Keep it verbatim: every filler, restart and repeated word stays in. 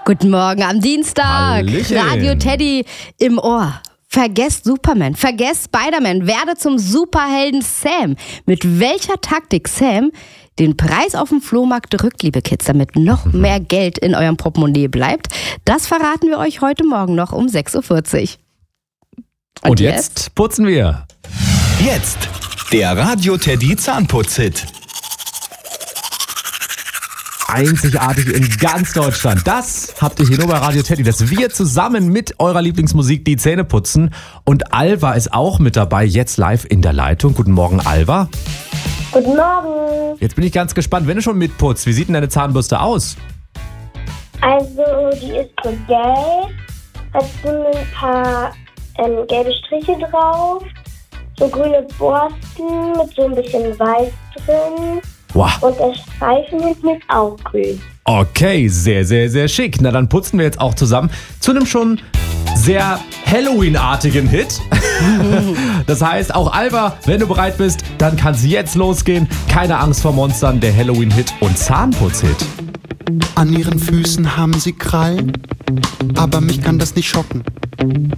Guten Morgen am Dienstag. Hallöchen. Radio Teddy im Ohr. Vergesst Superman, vergesst Spider-Man, werde zum Superhelden Sam. Mit welcher Taktik Sam den Preis auf dem Flohmarkt drückt, liebe Kids, damit noch mehr Geld in eurem Portemonnaie bleibt, das verraten wir euch heute Morgen noch um sechs Uhr vierzig. Und, Und jetzt? jetzt putzen wir. Jetzt der Radio Teddy Zahnputz-Hit. Einzigartig in ganz Deutschland. Das habt ihr hier nur bei Radio Teddy, dass wir zusammen mit eurer Lieblingsmusik die Zähne putzen. Und Alva ist auch mit dabei, jetzt live in der Leitung. Guten Morgen, Alva. Guten Morgen. Jetzt bin ich ganz gespannt, wenn du schon mitputzt, wie sieht denn deine Zahnbürste aus? Also, die ist so gelb, hat so ein paar ähm, gelbe Striche drauf, so grüne Borsten mit so ein bisschen Weiß drin. Wow. Und der Streifen hinten ist auch grün. Okay, sehr, sehr, sehr schick. Na, dann putzen wir jetzt auch zusammen zu einem schon sehr Halloween-artigen Hit. Das heißt, auch Alva, wenn du bereit bist, dann kann es jetzt losgehen. Keine Angst vor Monstern, der Halloween-Hit und Zahnputz-Hit. An ihren Füßen haben sie Krallen, aber mich kann das nicht schocken.